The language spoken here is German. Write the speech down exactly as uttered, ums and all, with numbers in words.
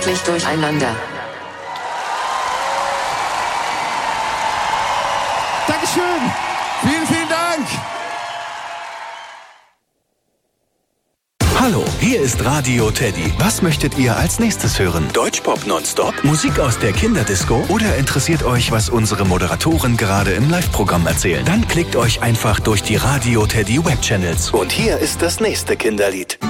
wirklich durcheinander. Dankeschön. Vielen, vielen Dank. Hallo, hier ist Radio Teddy. Was möchtet ihr als nächstes hören? Deutschpop nonstop? Musik aus der Kinderdisco? Oder interessiert euch, was unsere Moderatoren gerade im Live-Programm erzählen? Dann klickt euch einfach durch die Radio Teddy Webchannels. Und hier ist das nächste Kinderlied.